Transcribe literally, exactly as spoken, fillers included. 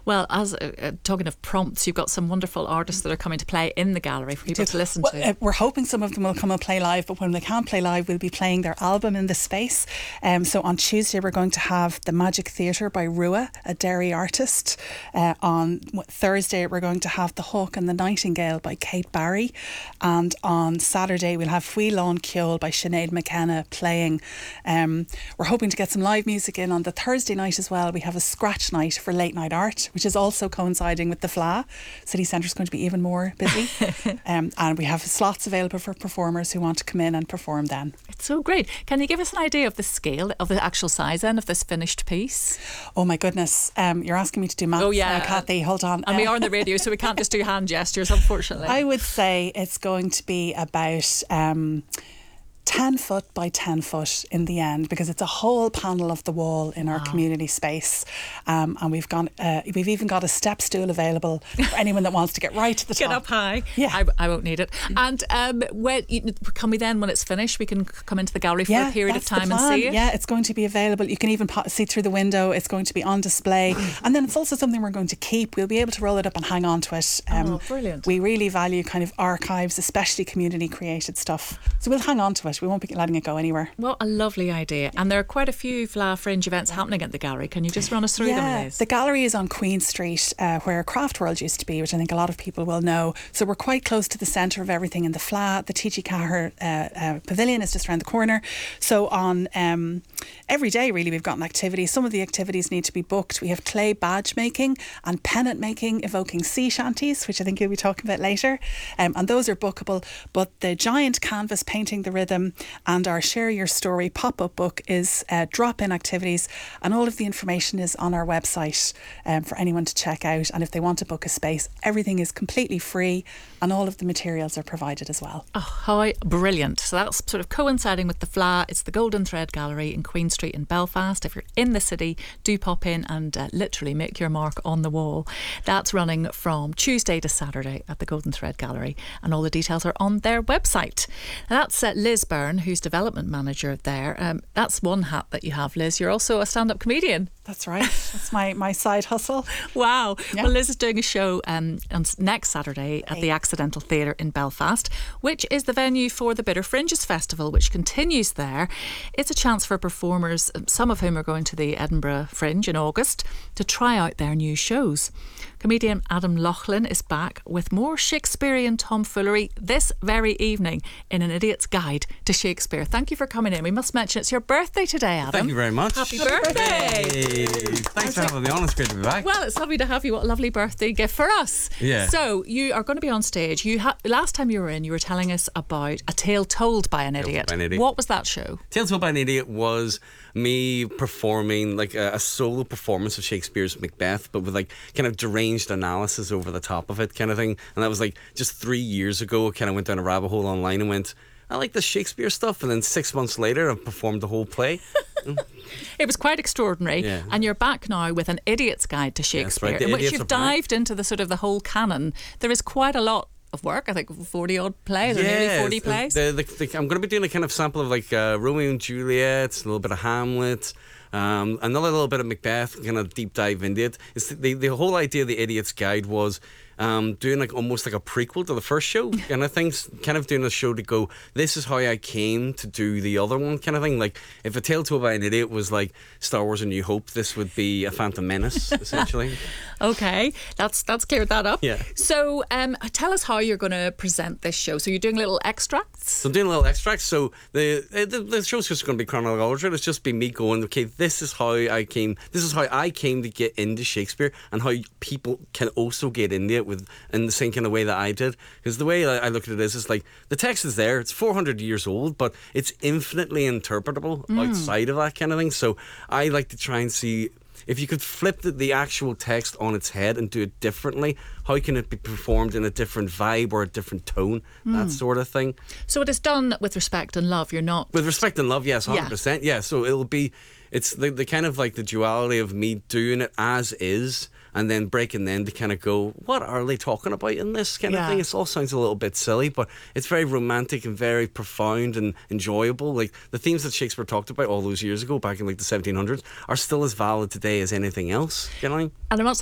Well, as uh, uh, talking of prompts, you've got some wonderful artists that are coming to play in the gallery for people to listen well, to. Uh, we're hoping some of them will come and play live, but when they can't play live, we'll be playing their album in the space. Um, so on Tuesday, we're going to have The Magic Theatre by Rua, a Derry artist. Uh, on Thursday, we're going to have The Hawk and the Nightingale by Kate Barry. And on Saturday, we'll have Fhui Lawn Ceol by Sinead McKenna playing. Um, we're hoping to get some live music in on the Thursday night as well. We have a scratch night for late night art, which is also coinciding with the F L A. City Centre is going to be even more busy. um, and we have slots available for performers who want to come in and perform then. It's so great. Can you give us an idea of the scale, of the actual size then of this finished piece? Oh my goodness. Um, you're asking me to do maths oh, yeah. now, Kathy. Hold on. And we are on the radio, so we can't just do hand gestures, unfortunately. I would say it's going to be about Um, ten foot by ten foot in the end, because it's a whole panel of the wall in our wow. community space, um, and we've gone uh, we've even got a step stool available for anyone that wants to get right to the get top. up high. Yeah, I, I won't need it. And um, when you, can we then, when it's finished, we can come into the gallery for yeah, a period of time and see it? Yeah, it's going to be available. You can even po- see through the window. It's going to be on display, and then it's also something we're going to keep. We'll be able to roll it up and hang on to it. Um, oh, brilliant! We really value kind of archives, especially community created stuff. So we'll hang on to it. We won't be letting it go anywhere. What a lovely idea. And there are quite a few F L A Fringe events happening at the gallery. Can you just run us through yeah, them, Liz? The gallery is on Queen Street, uh, where Craft World used to be, which I think a lot of people will know. So we're quite close to the centre of everything in the F L A. The T G Cahir uh, uh, Pavilion is just around the corner. So on um, every day, really, we've got an activity. Some of the activities need to be booked. We have clay badge making and pennant making, evoking sea shanties, which I think you'll be talking about later. Um, and those are bookable. But the giant canvas painting the rhythm and our Share Your Story pop-up book is uh, drop-in activities, and all of the information is on our website um, for anyone to check out. And if they want to book a space, everything is completely free and all of the materials are provided as well. Oh, how brilliant. So that's sort of coinciding with the F L A. It's the Golden Thread Gallery in Queen Street in Belfast. If you're in the city, do pop in and uh, literally make your mark on the wall. That's running from Tuesday to Saturday at the Golden Thread Gallery, and all the details are on their website. Now that's uh, Liz Byrne, who's development manager there. Um, that's one hat that you have, Liz. You're also a stand-up comedian. That's right. That's my, my side hustle. Wow. Yeah. Well, Liz is doing a show um, on next Saturday at the Accidental Theatre in Belfast, which is the venue for the Bitter Fringes Festival, which continues there. It's a chance for performers, some of whom are going to the Edinburgh Fringe in August, to try out their new shows. Comedian Adam Loughlin is back with more Shakespearean tomfoolery this very evening in An Idiot's Guide to Shakespeare. Thank you for coming in. We must mention it's your birthday today, Adam. Thank you very much. Happy birthday. Hey, thanks for having me on. It's great to be back. Well, it's lovely to have you. What a lovely birthday gift for us. Yeah. So you are going to be on stage. You ha- Last time you were in, you were telling us about A Tale Told by an Idiot. By an Idiot. What was that show? Tale Told by an Idiot was me performing like a, a solo performance of Shakespeare's Macbeth, but with like kind of deranged analysis over the top of it kind of thing. And that was like just three years ago. I kind of went down a rabbit hole online and went, I like the Shakespeare stuff, and then six months later I've performed the whole play. It was quite extraordinary. Yeah. And you're back now with An Idiot's Guide to Shakespeare, right. The in which idiots you've are back. dived into the sort of the whole canon. There is quite a lot of work. I think forty odd plays, or nearly forty plays. The, the, the, I'm going to be doing a kind of sample of like uh, Romeo and Juliet, a little bit of Hamlet, um, another little bit of Macbeth, kind of deep dive into it. It's the, the, the whole idea of the Idiot's Guide was um, doing like almost like a prequel to the first show kind of thing, kind of doing a show to go, this is how I came to do the other one kind of thing. Like if A Tale Told by an Idiot was like Star Wars A New Hope, this would be A Phantom Menace essentially. Okay, that's that's cleared that up. Yeah. So um, tell us how you're going to present this show. So you're doing little extracts? So I'm doing little extracts. So the the, the show's just going to be chronological. It's just be me going, okay, this is how I came. This is how I came to get into Shakespeare, and how people can also get into it with in the same kind of way that I did. Because the way I look at it is, it's like the text is there. It's four hundred years old, but it's infinitely interpretable mm. outside of that kind of thing. So I like to try and see, if you could flip the, the actual text on its head and do it differently, how can it be performed in a different vibe or a different tone, mm. that sort of thing. So it is done with respect and love. You're not... With respect and love, yes, one hundred percent. Yeah, yeah, so it'll be... It's the, the kind of like the duality of me doing it as is, and then breaking then to kind of go, what are they talking about in this kind yeah. of thing? It all sounds a little bit silly, but it's very romantic and very profound and enjoyable. Like the themes that Shakespeare talked about all those years ago, back in like the seventeen hundreds, are still as valid today as anything else. You know what I mean? And I'm not